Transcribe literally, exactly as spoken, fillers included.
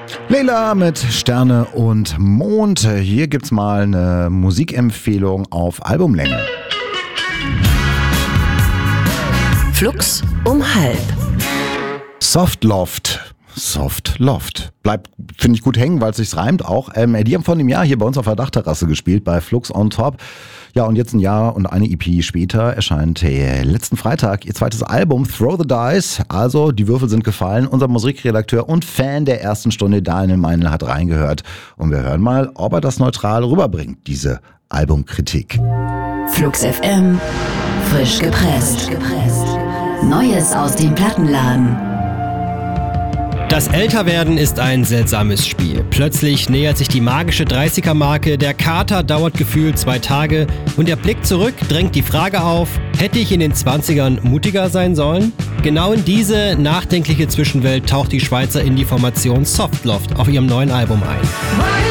Leila mit Sterne und Mond. Hier gibt's mal eine Musikempfehlung auf Albumlänge. Flux um halb. Soft Loft. Soft Loft. Bleibt, finde ich, gut hängen, weil es sich reimt auch. Ähm, die haben vor einem Jahr hier bei uns auf der Dachterrasse gespielt, bei Flux on Top. Ja, und jetzt ein Jahr und eine E P später erscheint äh, letzten Freitag ihr zweites Album, Throw the Dice. Also, die Würfel sind gefallen. Unser Musikredakteur und Fan der ersten Stunde, Daniel Meinl, hat reingehört. Und wir hören mal, ob er das neutral rüberbringt, diese Albumkritik. Flux F M, frisch gepresst. Neues aus dem Plattenladen. Das Älterwerden ist ein seltsames Spiel. Plötzlich nähert sich die magische dreißiger-Marke, der Kater dauert gefühlt zwei Tage und der Blick zurück drängt die Frage auf, hätte ich in den zwanzigern mutiger sein sollen? Genau in diese nachdenkliche Zwischenwelt taucht die Schweizer Indie-Formation Soft Loft auf ihrem neuen Album ein.